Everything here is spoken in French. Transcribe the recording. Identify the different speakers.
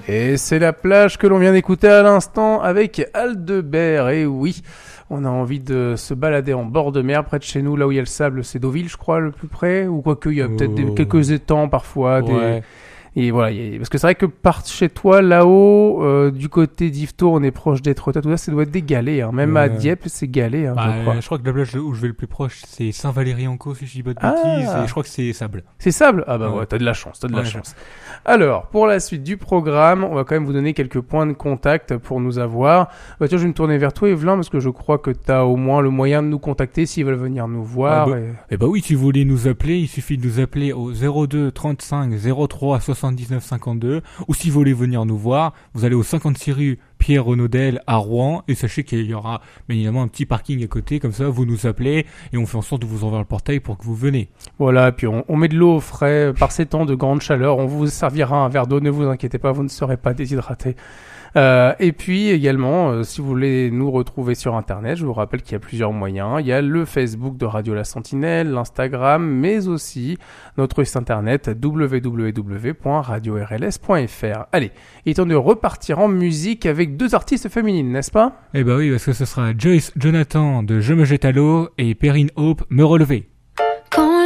Speaker 1: Et c'est la plage que l'on vient d'écouter à l'instant avec Aldebert. Et oui, on a envie de se balader en bord de mer près de chez nous, là où il y a le sable, c'est Deauville, je crois, le plus près. Ou quoique, il y a peut-être quelques étangs parfois.
Speaker 2: Ouais.
Speaker 1: Et voilà, parce que c'est vrai que par chez toi, là-haut, du côté d'Yvetot, on est proche d'Étretat, tout ça, ça doit être des galets. Hein. Même à Dieppe, c'est galets, hein,
Speaker 2: je crois que la plage où je vais le plus proche, c'est Saint-Valery-en-Caux, si je dis pas de bêtises, et je crois que c'est sable.
Speaker 1: C'est sable ? Ah bah ouais, t'as de la chance, chance. Alors, pour la suite du programme, on va quand même vous donner quelques points de contact pour nous avoir. Bah tiens, je vais me tourner vers toi, Evelyn, parce que je crois que t'as au moins le moyen de nous contacter s'ils veulent venir nous voir.
Speaker 2: Eh bah oui, si vous voulez nous appeler, il suffit de nous appeler au 02 35 03 79 52, ou si vous voulez venir nous voir, vous allez au 56 rue Pierre Renaudel à Rouen, et sachez qu'il y aura bien évidemment un petit parking à côté, comme ça vous nous appelez et on fait en sorte de vous envoyer le portail pour que vous venez.
Speaker 1: Voilà, puis on met de l'eau au frais par ces temps de grande chaleur, on vous servira un verre d'eau, ne vous inquiétez pas, vous ne serez pas déshydraté. Et puis également, si vous voulez nous retrouver sur Internet, je vous rappelle qu'il y a plusieurs moyens. Il y a le Facebook de Radio La Sentinelle, l'Instagram, mais aussi notre site Internet www.radiorls.fr. Allez, il est temps de repartir en musique avec deux artistes féminines, n'est-ce pas ?
Speaker 2: Eh bah oui, parce que ce sera Joyce Jonathan de Je me jette à l'eau et Perrine Hope Me relever.